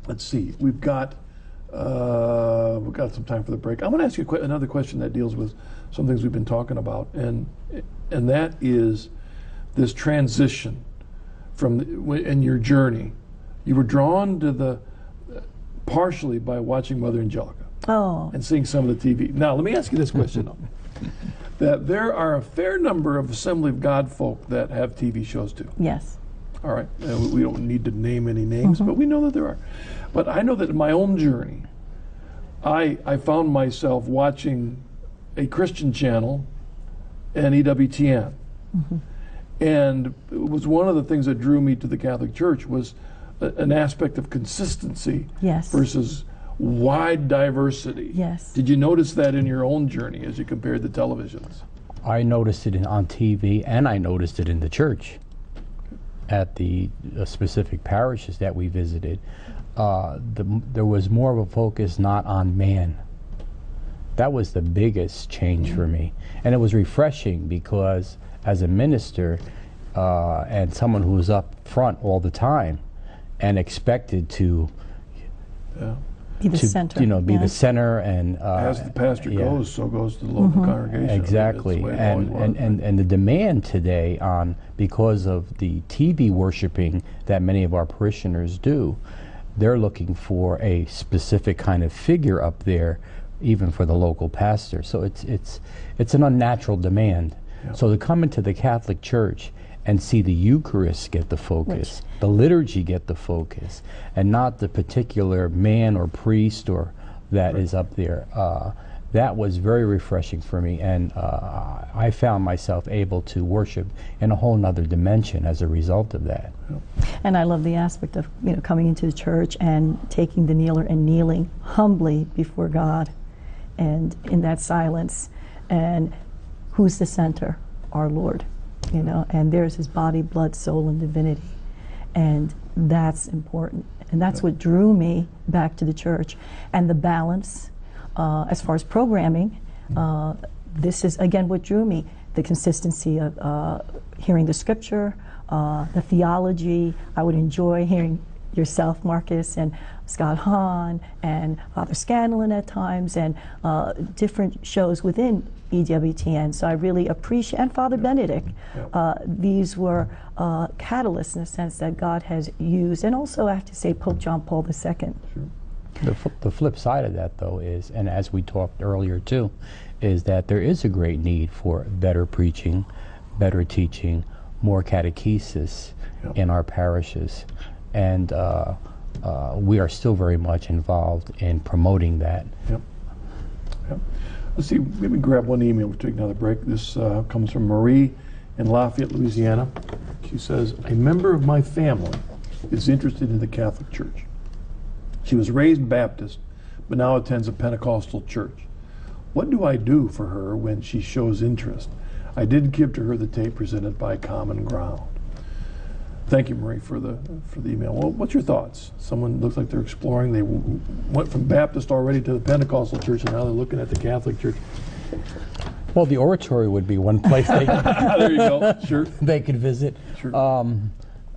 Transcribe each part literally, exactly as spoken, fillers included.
let's see, we've got uh, we've got some time for the break. I'm going to ask you a que- another question that deals with some things we've been talking about, and and that is this transition from the, in your journey. You were drawn to the partially by watching Mother Angelica Oh, and seeing some of the T V. Now, let me ask you this question: though. That there are a fair number of Assembly of God folk that have T V shows too. yes. All right, uh, we we don't need to name any names, but we know that there are. But I know that in my own journey, I I found myself watching a Christian channel and E W T N, and it was one of the things that drew me to the Catholic Church was a, an aspect of consistency Yes. versus wide diversity. Yes. Did you notice that in your own journey as you compared the televisions? I noticed it in, on T V, and I noticed it in the church at the uh, specific parishes that we visited. Uh, the, there was more of a focus not on man. That was the biggest change for me. And it was refreshing because as a minister uh, and someone who was up front all the time and expected to Yeah. Be the to, center. you know, be the yes. center, and uh, As the pastor yeah. goes, so goes the local congregation. Exactly, That's the way it and, always and, was. and, and the demand today on, because of the T V worshiping that many of our parishioners do, they're looking for a specific kind of figure up there, even for the local pastor. So it's it's it's an unnatural demand. Yeah. So to come into the Catholic Church and see the Eucharist get the focus, the liturgy get the focus, and not the particular man or priest or that Right. is up there. Uh, that was very refreshing for me, and uh, I found myself able to worship in a whole nother dimension as a result of that. And I love the aspect of, you know, coming into the church and taking the kneeler and kneeling humbly before God and in that silence. And who's the center? Our Lord, you know, and there's his body, blood, soul, and divinity. And that's important. And that's what drew me back to the church. And the balance, uh, as far as programming, uh, this is, again, what drew me. The consistency of uh, hearing the scripture, uh, the theology. I would enjoy hearing yourself, Marcus, and Scott Hahn, and Father Scanlon at times, and uh, different shows within E W T N. So I really appreciate, and Father Benedict. Yeah. Uh, these were uh, catalysts in the sense that God has used, and also I have to say Pope John Paul the Second. Sure. The, f- the flip side of that, though, is, and as we talked earlier too, is that there is a great need for better preaching, better teaching, more catechesis Yep. in our parishes. And uh, uh, we are still very much involved in promoting that. Yep. Yep. Let's see, let me grab one email. We'll take another break. This uh, comes from Marie in Lafayette, Louisiana. She says, a member of my family is interested in the Catholic Church. She was raised Baptist, but now attends a Pentecostal church. What do I do for her when she shows interest? I did give to her the tape presented by Common Ground. Thank you, Marie, for the for the email. Well, what's your thoughts? Someone looks like they're exploring. They w- went from Baptist already to the Pentecostal church, and now they're looking at the Catholic Church. Well, the oratory would be one place they, There you go. Sure. they could visit. Sure. Um,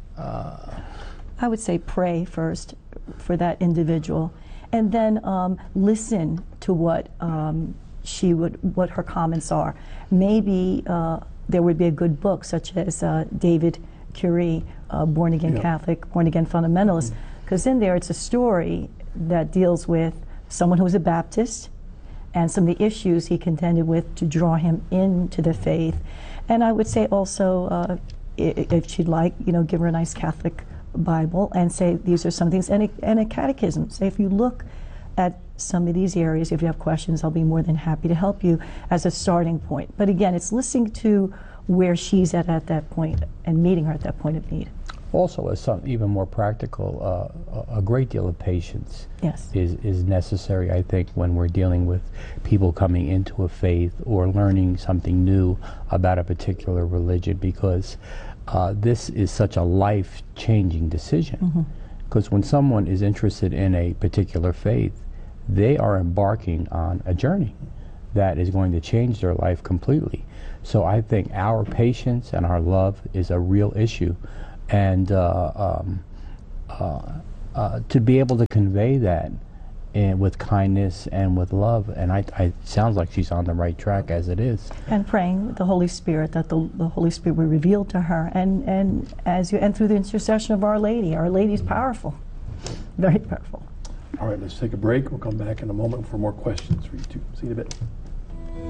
I would say pray first for that individual, and then um, listen to what um, she would, what her comments are. Maybe uh, there would be a good book, such as uh, David Curie, uh, Born Again Yeah. Catholic, Born Again Fundamentalist, because in there it's a story that deals with someone who was a Baptist and some of the issues he contended with to draw him into the faith. And I would say also, uh, i- if she'd like, you know, give her a nice Catholic Bible and say these are some things, and a, and a catechism. Say if you look at some of these areas, if you have questions, I'll be more than happy to help you as a starting point. But again, it's listening to where she's at at that point and meeting her at that point of need. also, as some even more practical, uh, a a great deal of patience Yes. is, is necessary, I think, when we're dealing with people coming into a faith or learning something new about a particular religion, because uh, this is such a life-changing decision. Because when someone is interested in a particular faith, they are embarking on a journey that is going to change their life completely. So I think our patience and our love is a real issue. And uh, um, uh, uh, to be able to convey that and with kindness and with love, and I, I sounds like she's on the right track as it is. And praying with the Holy Spirit, that the, the Holy Spirit will reveal to her, and and as you and through the intercession of Our Lady. Our Lady is powerful, very powerful. All right, let's take a break. We'll come back in a moment for more questions for you two. See you in a bit.